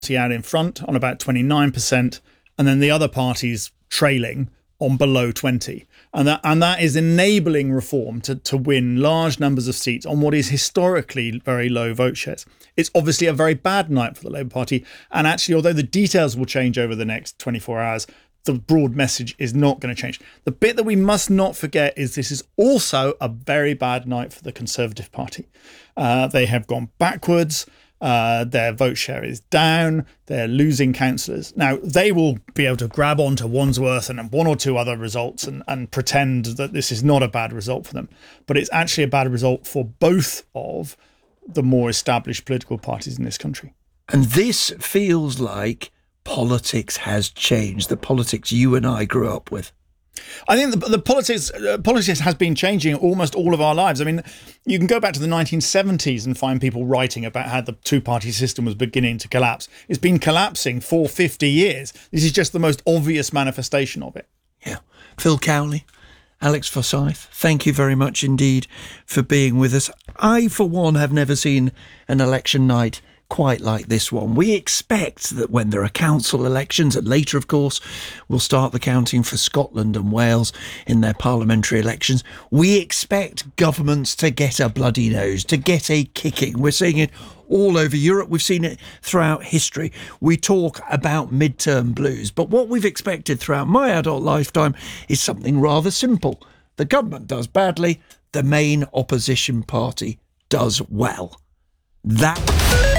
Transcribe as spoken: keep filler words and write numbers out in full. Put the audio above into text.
out in front on about twenty-nine percent, and then the other parties trailing on below twenty. And that and that is enabling Reform to, to win large numbers of seats on what is historically very low vote shares. It's obviously a very bad night for the Labour Party. And actually, although the details will change over the next twenty-four hours, the broad message is not going to change. The bit that we must not forget is this is also a very bad night for the Conservative Party. Uh, they have gone backwards. Uh, their vote share is down. They're losing councillors. Now, they will be able to grab onto Wandsworth and one or two other results and, and pretend that this is not a bad result for them. But it's actually a bad result for both of the more established political parties in this country. And this feels like politics has changed, the politics you and I grew up with. I think the, the politics uh, politics has been changing almost all of our lives. I mean, you can go back to the nineteen seventies and find people writing about how the two-party system was beginning to collapse. It's been collapsing for fifty years. This is just the most obvious manifestation of it. Yeah. Phil Cowley, Alex Forsyth, thank you very much indeed for being with us. I, for one, have never seen an election night quite like this one. We expect that when there are council elections, and later, of course, we'll start the counting for Scotland and Wales in their parliamentary elections, we expect governments to get a bloody nose, to get a kicking. We're seeing it all over Europe. We've seen it throughout history. We talk about midterm blues, but what we've expected throughout my adult lifetime is something rather simple. The government does badly, the main opposition party does well. That